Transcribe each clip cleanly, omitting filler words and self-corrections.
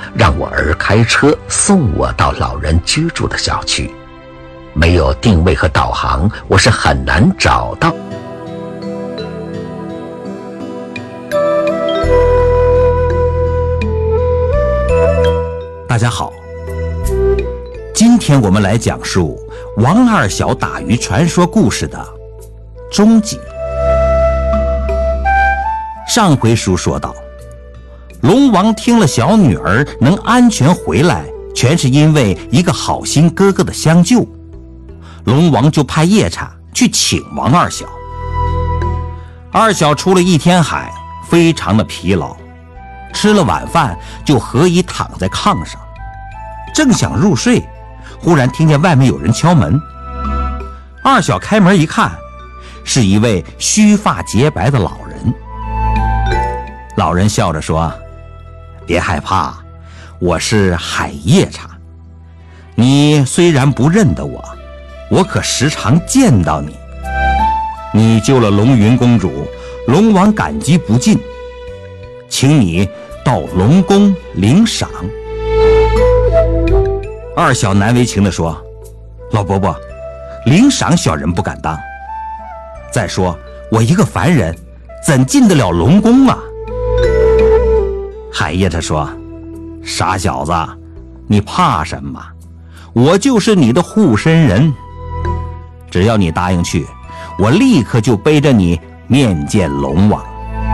让我儿开车送我到老人居住的小区。没有定位和导航，我是很难找到。 大家好，今天我们来讲述王二小打鱼传说故事的终极。上回书说到，龙王听了小女儿能安全回来，全是因为一个好心哥哥的相救。龙王就派夜叉去请王二小。二小出了一天海，非常的疲劳，吃了晚饭就合衣躺在炕上，正想入睡，忽然听见外面有人敲门。二小开门一看，是一位须发洁白的老人。老人笑着说：别害怕，我是海夜叉，你虽然不认得我，我可时常见到你。你救了龙云公主，龙王感激不尽，请你到龙宫领赏。二小难为情地说：老伯伯，领赏小人不敢当，再说我一个凡人怎进得了龙宫啊？海夜叉说：傻小子，你怕什么？我就是你的护身人，只要你答应去，我立刻就背着你面见龙王。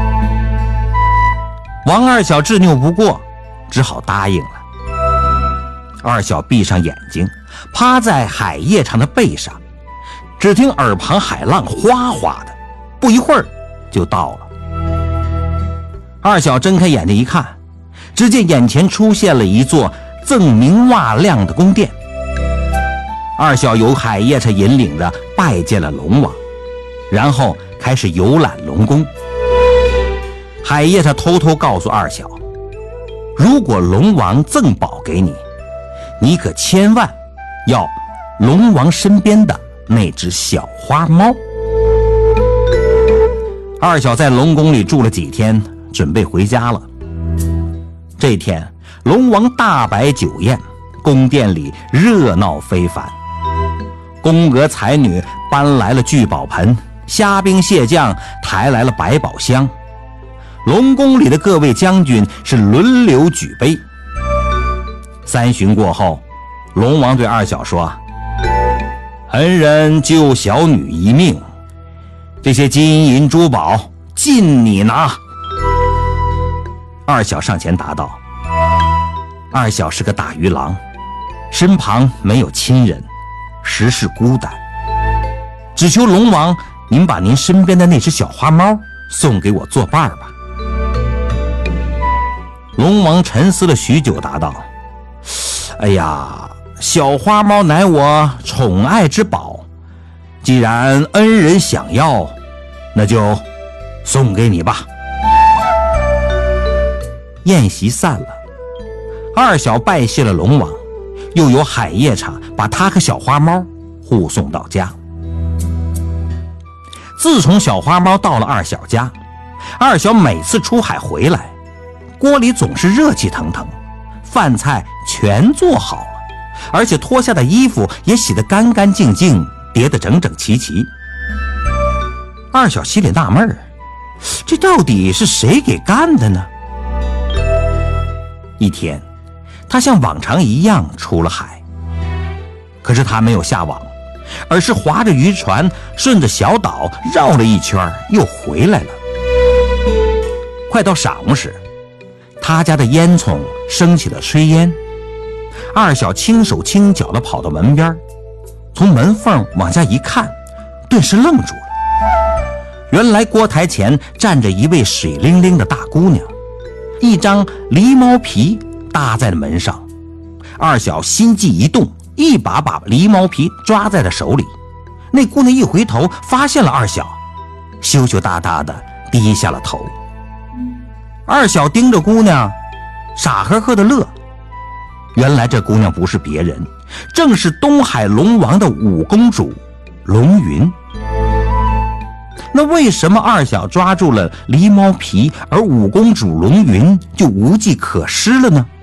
王二小执拗不过，只好答应了。二小闭上眼睛，趴在海夜叉的背上，只听耳旁海浪哗哗的，不一会儿就到了。二小睁开眼睛一看，只见眼前出现了一座锃明瓦亮的宫殿。二小由海夜叉引领着拜见了龙王，然后开始游览龙宫。海夜叉偷偷告诉二小，如果龙王赠宝给你，你可千万要龙王身边的那只小花猫。二小在龙宫里住了几天，准备回家了。这天龙王大摆酒宴，宫殿里热闹非凡，宫娥才女搬来了聚宝盆，虾兵蟹将抬来了百宝箱，龙宫里的各位将军是轮流举杯。三巡过后，龙王对二小说：恩人救小女一命，这些金银珠宝尽你拿。二小上前答道：二小是个打鱼郎，身旁没有亲人，实是孤单，只求龙王您把您身边的那只小花猫送给我作伴吧。龙王沉思了许久，答道：哎呀，小花猫乃我宠爱之宝，既然恩人想要，那就送给你吧。宴席散了，二小拜谢了龙王，又由海夜叉把他和小花猫护送到家。自从小花猫到了二小家，二小每次出海回来，锅里总是热气腾腾，饭菜全做好了，而且脱下的衣服也洗得干干净净，叠得整整齐齐。二小心里纳闷，这到底是谁给干的呢？一天，他像往常一样出了海，可是他没有下网，而是划着渔船顺着小岛绕了一圈又回来了。快到晌午时，他家的烟囱升起了炊烟。二小轻手轻脚地跑到门边，从门缝往下一看，顿时愣住了。原来锅台前站着一位水灵灵的大姑娘，一张狸猫皮搭在了门上。二小心悸一动，一把把狸猫皮抓在了手里。那姑娘一回头发现了二小，羞羞答答的低下了头。二小盯着姑娘，傻呵呵的乐。原来这姑娘不是别人，正是东海龙王的五公主龙云。那为什么二小抓住了狸猫皮，而五公主龙云就无计可施了呢？